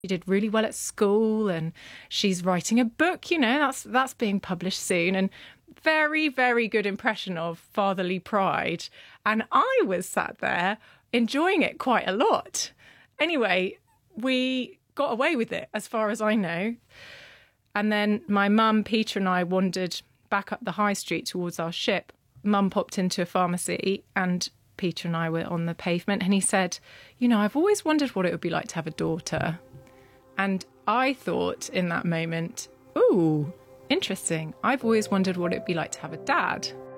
She did really well at school and she's writing a book, that's being published soon. And very, very good impression of fatherly pride. And I was sat there enjoying it quite a lot. Anyway, we got away with it as far as I know. And then my mum, Peter, and I wandered back up the high street towards our ship. Mum popped into a pharmacy and Peter and I were on the pavement and he said, I've always wondered what it would be like to have a daughter. And I thought in that moment, ooh, interesting. I've always wondered what it'd be like to have a dad.